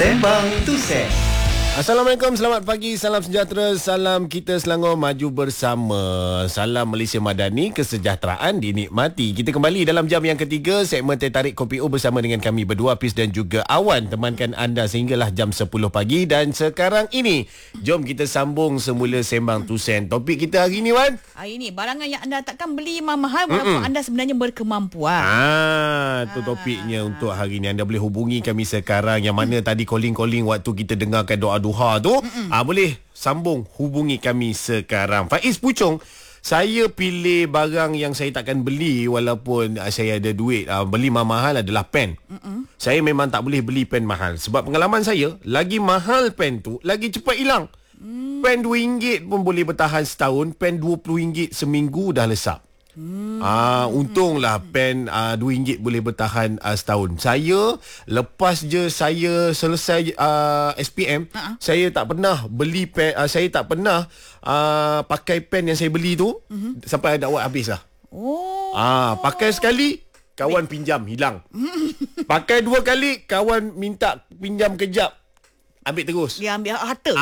Sembang Tusen. Assalamualaikum, selamat pagi, salam sejahtera, salam kita Selangor maju bersama. Salam Malaysia Madani, kesejahteraan dinikmati. Kita kembali dalam jam yang ketiga, segmen Teh Tarik Kopi O bersama dengan kami berdua, Hafiz dan juga Awan. Temankan anda sehinggalah jam 10 pagi. Dan sekarang ini, jom kita sambung semula Sembang Tusen. Topik kita hari ini, Wan? Hari ini, barangan yang anda takkan beli mahal walaupun anda sebenarnya berkemampuan. Itu topiknya untuk hari ini. Anda boleh hubungi kami sekarang. Yang mana tadi calling-calling waktu kita dengarkan doa duha tu, boleh sambung hubungi kami sekarang. Faiz Puchong, saya pilih barang yang saya takkan beli walaupun saya ada duit. Beli mahal adalah pen. Saya memang tak boleh beli pen mahal sebab pengalaman saya, lagi mahal pen tu lagi cepat hilang. Pen RM2 pun boleh bertahan setahun, pen RM20 seminggu dah lesap. Untunglah pen RM2 boleh bertahan setahun. Saya lepas je saya selesai SPM, saya tak pernah beli pen, saya tak pernah pakai pen yang saya beli tu sampai dah awal habis lah. Pakai sekali, kawan pinjam hilang. Pakai 2 kali, kawan minta pinjam kejap, ambil terus. Dia ambil harta.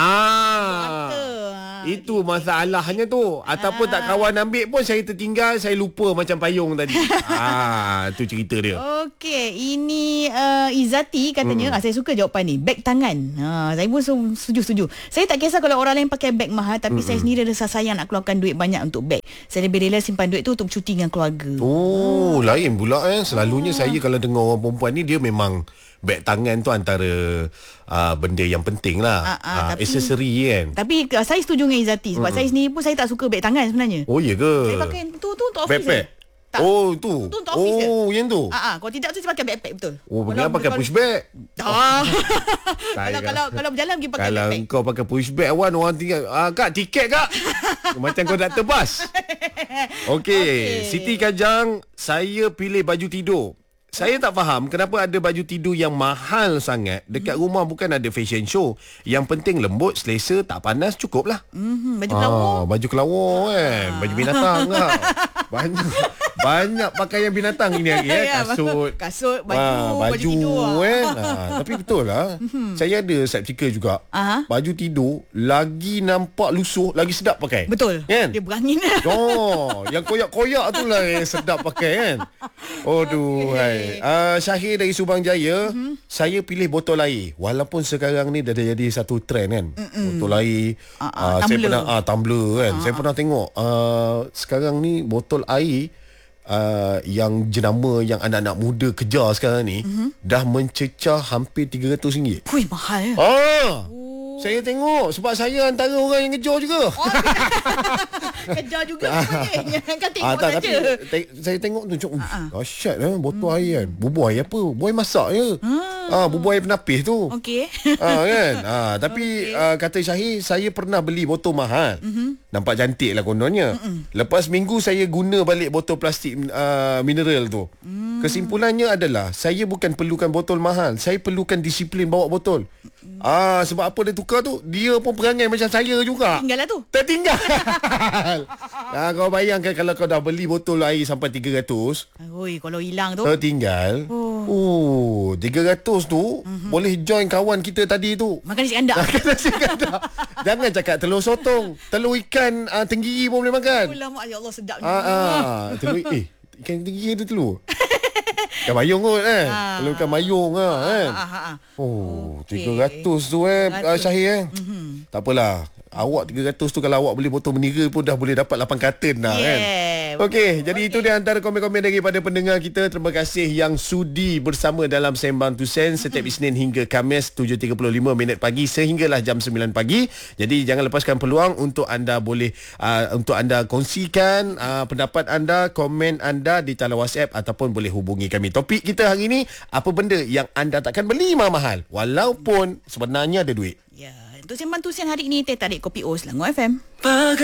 Itu masalahnya tu. Ataupun tak kawan ambil pun, saya tertinggal, saya lupa macam payung tadi. Tu cerita dia. Okey, ini Izzati katanya, saya suka jawapan ni, beg tangan. Saya pun setuju. Saya tak kisah kalau orang lain pakai beg mahal, tapi saya sendiri rasa sayang nak keluarkan duit banyak untuk beg. Saya lebih rela simpan duit tu untuk cuti dengan keluarga. Lain pula Selalunya saya kalau dengar orang perempuan ni, dia memang beg tangan tu antara benda yang penting lah. Aksesori kan. Tapi saya setuju dengan Izzati sebab saya sendiri pun saya tak suka beg tangan sebenarnya. Oh ya ke? Saya pakai tu untuk office. Backpack? Tak. Tu untuk office je. yang tu. Kalau tidak tu saya pakai backpack betul. Kenapa pakai push bag? Kalau berjalan pergi pakai kalau backpack. kau pakai push bag, Wan, orang tinggal, kak, tiket kak. Macam kau nak terbas. Okey, Siti Kajang, saya pilih baju tidur. Saya tak faham kenapa ada baju tidur yang mahal sangat. Dekat rumah bukan ada fashion show. Yang penting lembut, selesa, tak panas, cukup lah. Baju kelawar. Baju kelawar kan. Baju binatang lah. Banyak pakaian binatang ini hari. Kasut, baju tidur. Tapi betul lah. Saya ada subscriber juga. Baju tidur lagi nampak lusuh, lagi sedap pakai. Betul kan? Dia berangin. Yang koyak-koyak tu lah yang sedap pakai kan. Syahir dari Subang Jaya, saya pilih botol air. Walaupun sekarang ni dah jadi satu trend kan. Botol air. Saya pernah tumbler kan. Saya pernah tengok sekarang ni botol air yang jenama yang anak-anak muda kejar sekarang ni dah mencecah hampir RM300. Hui, mahal. Saya tengok sebab saya antara orang yang kejar juga. Kejar juga sebenarnya. Kan tengok saja. Tapi saya tengok tu dahsyat botol air kan. Bubur air apa? Bubur air masak je. Bubur air penapis tu. Okey. Kan. Tapi kata Syahir, saya pernah beli botol mahal. Nampak cantik lah kononnya. Lepas minggu saya guna balik botol plastik mineral tu. Kesimpulannya adalah saya bukan perlukan botol mahal, saya perlukan disiplin bawa botol. Sebab apa dia tukar tu, dia pun perangai macam saya juga. Tinggal lah tu. Tertinggal. Kau bayangkan kalau kau dah beli botol air sampai 300. Kalau hilang tu tertinggal. 300 tu boleh join kawan kita tadi tu. Makan nasi kandak. Jangan cakap telur sotong, telur ikan tenggiri pun boleh makan. Alamak, ya Allah, sedapnya. Telur ikan tenggiri ada telur. Ikan mayung kot kan. Kalau ikan mayung kan. 300 tu Syahir Tak apalah. Awak 300 tu, kalau awak beli botol menira pun dah boleh dapat 8 karton dah kan. Okey, jadi itu dia antara komen-komen daripada pendengar kita. Terima kasih yang sudi bersama dalam Sembang Tusen setiap Isnin hingga Khamis 7.35 minit pagi sehinggalah jam 9 pagi. Jadi jangan lepaskan peluang untuk anda boleh untuk anda kongsikan pendapat anda, komen anda di talian WhatsApp ataupun boleh hubungi kami. Topik kita hari ini, apa benda yang anda takkan beli mahal walaupun sebenarnya ada duit. Ya, untuk Sembang Tusen hari ini, Teh Tarik Kopi O Selangor FM.